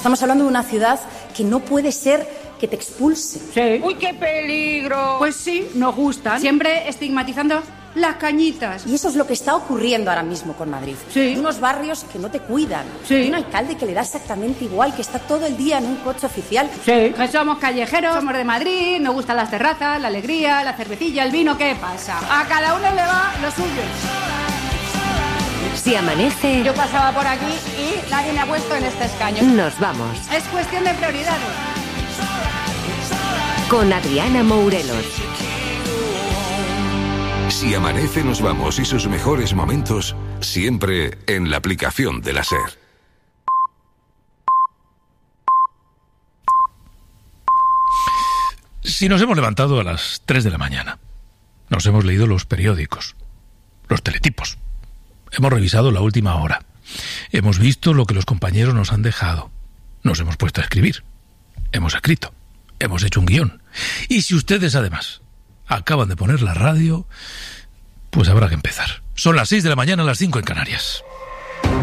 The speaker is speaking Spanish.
Estamos hablando de una ciudad que no puede ser que te expulse. Sí. ¡Uy, qué peligro! Pues sí, nos gustan. Siempre estigmatizando las cañitas. Y eso es lo que está ocurriendo ahora mismo con Madrid. Sí. Hay unos barrios que no te cuidan. Sí. Hay un alcalde que le da exactamente igual, que está todo el día en un coche oficial. Sí. Que somos callejeros, somos de Madrid, nos gustan las terrazas, la alegría, la cervecilla, el vino. ¿Qué pasa? A cada uno le va lo suyo. Si amanece, Yo pasaba por aquí y nadie me ha puesto en este escaño. nos vamos. Es cuestión de prioridades. Con Adriana Mourelos. Si amanece, nos vamos, y sus mejores momentos siempre en la aplicación de la SER. Si nos hemos levantado a las 3 de la mañana, nos hemos leído los periódicos, los teletipos, hemos revisado la última hora, hemos visto lo que los compañeros nos han dejado, nos hemos puesto a escribir, hemos escrito, hemos hecho un guión. Y si ustedes, además, acaban de poner la radio, pues habrá que empezar. Son las 6 de la mañana, las 5 en Canarias.